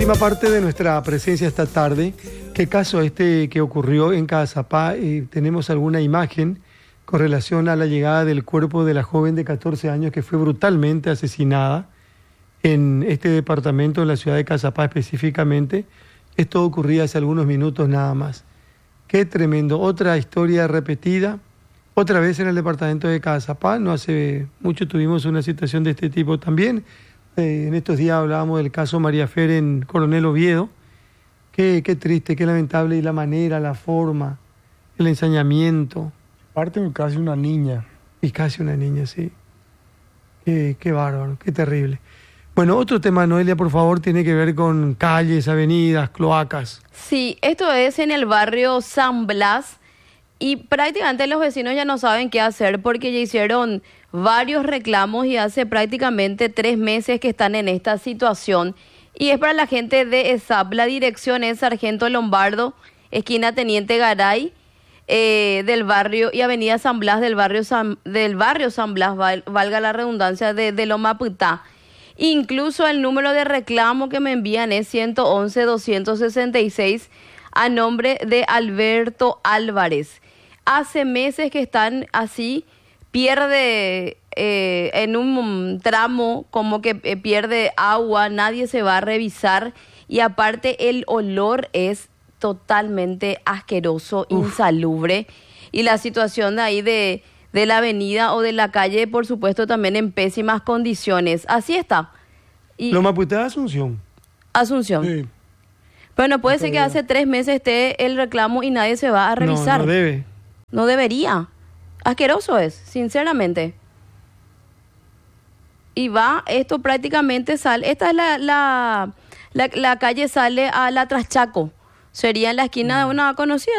Forma parte de nuestra presencia esta tarde. ¿Qué caso que ocurrió en Caazapá? Tenemos alguna imagen con relación a la llegada del cuerpo de la joven de 14 años que fue brutalmente asesinada en este departamento, en la ciudad de Caazapá específicamente. Esto ocurría hace algunos minutos nada más. Qué tremendo. Otra historia repetida, otra vez en el departamento de Caazapá. No hace mucho tuvimos una situación de este tipo también. En estos días hablábamos del caso María Fer en Coronel Oviedo. Qué triste, qué lamentable, y la manera, la forma, el ensañamiento. Parte de casi una niña. Y casi una niña, sí. Qué bárbaro, qué terrible. Bueno, otro tema, Noelia, por favor, tiene que ver con calles, avenidas, cloacas. Sí, esto es en el barrio San Blas y prácticamente los vecinos ya no saben qué hacer porque ya hicieron varios reclamos y hace prácticamente 3 meses que están en esta situación. Y es para la gente de ESAP. La dirección es Sargento Lombardo, esquina Teniente Garay, del barrio, y avenida San Blas del barrio San Blas, valga la redundancia, de Loma Putá. Incluso el número de reclamo que me envían es 111-266 a nombre de Alberto Álvarez. Hace meses que están así, pierde en un tramo como que pierde agua, nadie se va a revisar y aparte el olor es totalmente asqueroso, insalubre, y la situación de ahí de la avenida o de la calle, por supuesto, también en pésimas condiciones. Así está. Y Loma Putá, Asunción. Asunción. Sí. Pero no puede ser que hace 3 meses esté el reclamo y nadie se va a revisar. No debe. No debería. Asqueroso es, sinceramente. Y va, esto prácticamente sale, esta es la calle sale a la Traschaco. Sería en la esquina de una conocida.